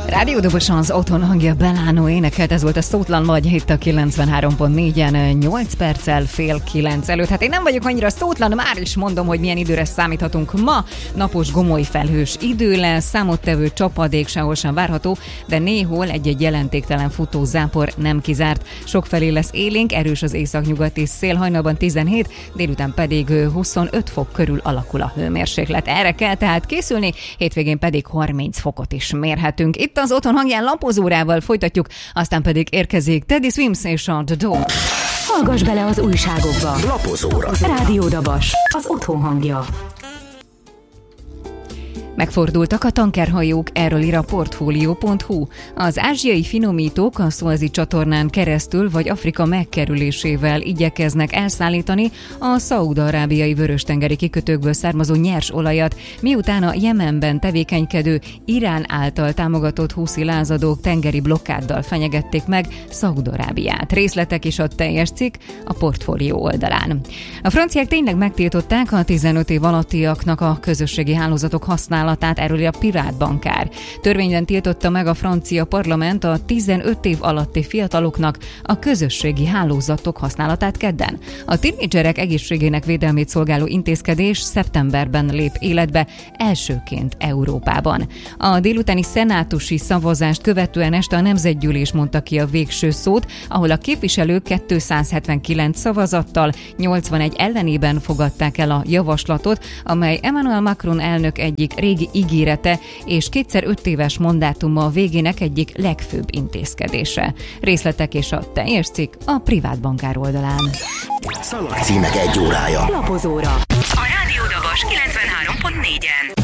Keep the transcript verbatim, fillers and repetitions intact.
Rádiódobosan az otthon hangja Belánó énekelt, ez volt a Szótlan vagy itt a kilencvenhárom pont négyen nyolc perccel fél kilenc előtt. Hát én nem vagyok annyira szótlan, már is mondom, hogy milyen időre számíthatunk ma. Napos, gomoly, felhős idő lesz, számottevő csapadék sehol sem várható, de néhol egy-egy jelentéktelen futó zápor nem kizárt. Sokfelé lesz élénk, erős az északnyugati szél, hajnalban tizenhét, délután pedig huszonöt fok körül alakul a hőmérséklet. Erre kell tehát készülni, hétvégén pedig harminc fokot is mérhetünk. Itt az otthon hangján lapozórával folytatjuk, aztán pedig érkezik Teddy Swims és a The Door. Hallgass bele az újságokba. Lapozóra. Rádiódabas. Az otthon hangja. Megfordultak a tankerhajók, erről ír a portfolio pont hu. Az ázsiai finomítók a Szuezi csatornán keresztül vagy Afrika megkerülésével igyekeznek elszállítani a szaúd-arábiai vörös-tengeri kikötőkből származó nyers olajat, miután a Jemenben tevékenykedő Irán által támogatott húszi lázadók tengeri blokkáddal fenyegették meg Szaúd-Arábiát. Részletek is a teljes cikk a Portfolio oldalán. A franciák tényleg megtiltották a tizenöt év alattiaknak a közösségi hálózatok használatát, erről a Pirát Bankár. Törvényben tiltotta meg a francia parlament a tizenöt év alatti fiataloknak a közösségi hálózatok használatát kedden. A tínédzserek egészségének védelmét szolgáló intézkedés szeptemberben lép életbe, elsőként Európában. A délutáni szenátusi szavazást követően este a Nemzetgyűlés mondta ki a végső szót, ahol a képviselők kétszázhetvenkilenc szavazattal nyolcvanegy ellenében fogadták el a javaslatot, amely Emmanuel Macron elnök egyik régi ígérete és kétszer öt éves mandátuma a végének egyik legfőbb intézkedése. Részletek és a teljes cikk a Privát Bankár oldalán. Szalagcímek egy órája. Lapozóra. A Rádiódabas kilencvenhárom pont négyen.